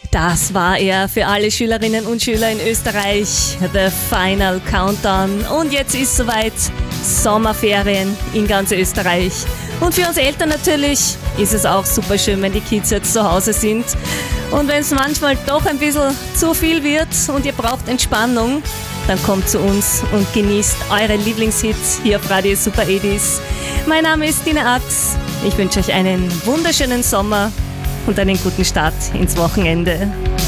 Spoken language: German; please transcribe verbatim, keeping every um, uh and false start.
Das war er für alle Schülerinnen und Schüler in Österreich, The Final Countdown. Und jetzt ist soweit, Sommerferien in ganz Österreich. Und für uns Eltern natürlich ist es auch super schön, wenn die Kids jetzt zu Hause sind. Und wenn es manchmal doch ein bisschen zu viel wird und ihr braucht Entspannung, dann kommt zu uns und genießt eure Lieblingshits hier auf Radio Super achtzig. Mein Name ist Tina Ax. Ich wünsche euch einen wunderschönen Sommer und einen guten Start ins Wochenende.